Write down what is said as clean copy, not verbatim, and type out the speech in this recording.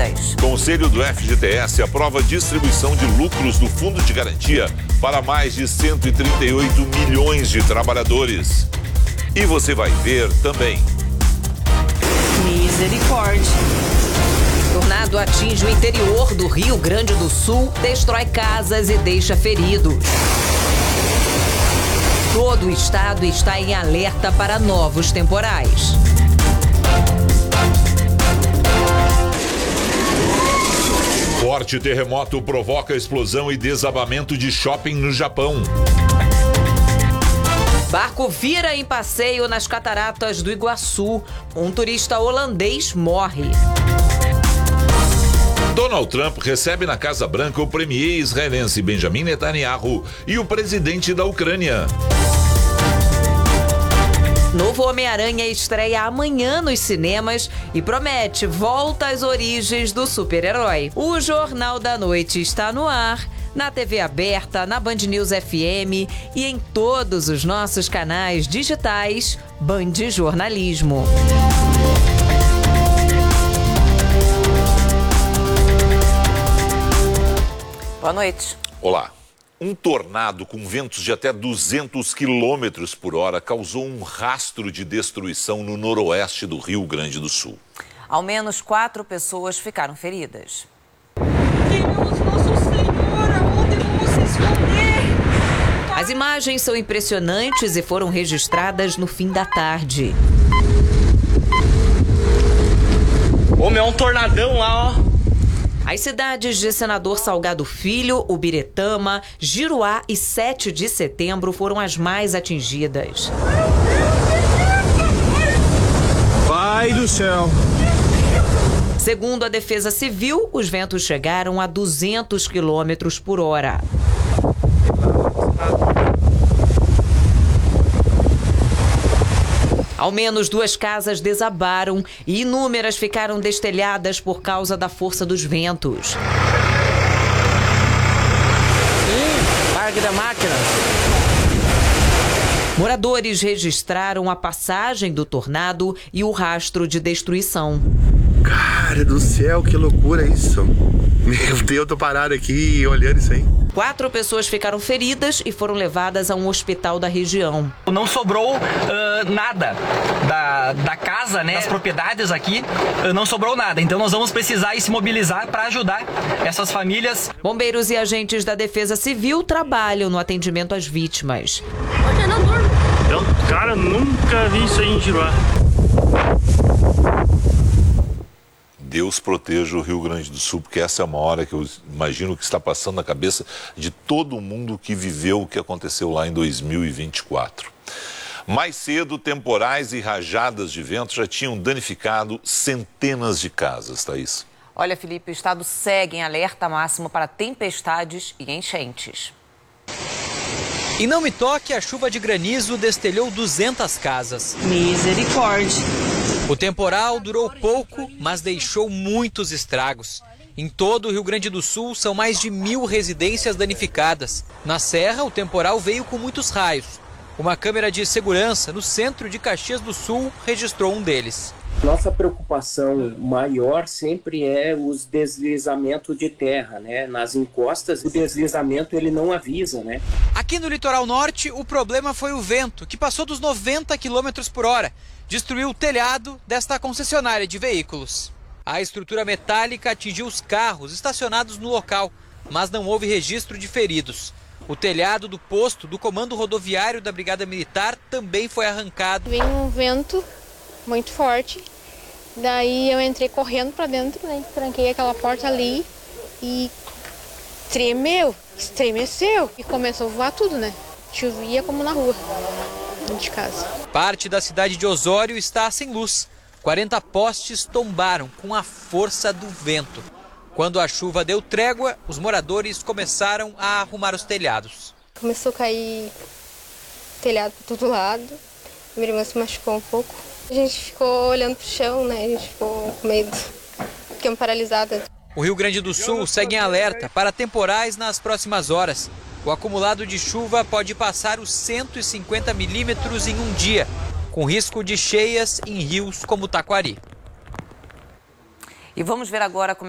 temporais. Conselho do FGTS aprova a distribuição de lucros do Fundo de Garantia para mais de 138 milhões de trabalhadores. E você vai ver também. Misericórdia. Tornado atinge o interior do Rio Grande do Sul, destrói casas e deixa feridos. Todo o estado está em alerta para novos temporais. Forte terremoto provoca explosão e desabamento de shopping no Japão. Barco vira em passeio nas cataratas do Iguaçu. Um turista holandês morre. Donald Trump recebe na Casa Branca o premier israelense Benjamin Netanyahu e o presidente da Ucrânia. Novo Homem-Aranha estreia amanhã nos cinemas e promete volta às origens do super-herói. O Jornal da Noite está no ar, na TV aberta, na Band News FM e em todos os nossos canais digitais Band Jornalismo. Boa noite. Olá. Um tornado com ventos de até 200 quilômetros por hora causou um rastro de destruição no noroeste do Rio Grande do Sul. Ao menos 4 pessoas ficaram feridas. Deus, nosso Senhor, aonde vamos se esconder? As imagens são impressionantes e foram registradas no fim da tarde. Ô, meu, é um tornadão lá, ó. As cidades de Senador Salgado Filho, Ubiretama, Giruá e 7 de Setembro foram as mais atingidas. Pai do céu. Segundo a Defesa Civil, os ventos chegaram a 200 quilômetros por hora. Ao menos 2 casas desabaram e inúmeras ficaram destelhadas por causa da força dos ventos. Parque da máquina. Moradores registraram a passagem do tornado e o rastro de destruição. Cara do céu, que loucura isso. Meu Deus, eu tô parado aqui olhando isso aí. 4 pessoas ficaram feridas e foram levadas a um hospital da região. Não sobrou nada da casa, né? Das propriedades aqui, não sobrou nada. Então nós vamos precisar se mobilizar para ajudar essas famílias. Bombeiros e agentes da Defesa Civil trabalham no atendimento às vítimas. Cara, nunca vi isso aí em Giruá. Deus proteja o Rio Grande do Sul, porque essa é uma hora que eu imagino que está passando na cabeça de todo mundo que viveu o que aconteceu lá em 2024. Mais cedo, temporais e rajadas de vento já tinham danificado centenas de casas, Thaís. Olha, Felipe, o estado segue em alerta máximo para tempestades e enchentes. E não me toque, a chuva de granizo destelhou 200 casas. Misericórdia. O temporal durou pouco, mas deixou muitos estragos. Em todo o Rio Grande do Sul, são mais de 1.000 residências danificadas. Na Serra, o temporal veio com muitos raios. Uma câmera de segurança no centro de Caxias do Sul registrou um deles. Nossa preocupação maior sempre é os deslizamentos de terra, né? Nas encostas, o deslizamento ele não avisa, né? Aqui no litoral norte, o problema foi o vento, que passou dos 90 km por hora. Destruiu o telhado desta concessionária de veículos. A estrutura metálica atingiu os carros estacionados no local, mas não houve registro de feridos. O telhado do posto do Comando Rodoviário da Brigada Militar também foi arrancado. Veio um vento muito forte, daí eu entrei correndo para dentro, né? Tranquei aquela porta ali e estremeceu e começou a voar tudo, né? Chovia como na rua, dentro de casa. Parte da cidade de Osório está sem luz. 40 postes tombaram com a força do vento. Quando a chuva deu trégua, os moradores começaram a arrumar os telhados. Começou a cair telhado por todo lado, minha irmã se machucou um pouco. A gente ficou olhando pro chão, né? A gente ficou com medo, ficamos paralisadas. O Rio Grande do Sul segue em alerta para temporais nas próximas horas. O acumulado de chuva pode passar os 150 milímetros em um dia, com risco de cheias em rios como Taquari. E vamos ver agora como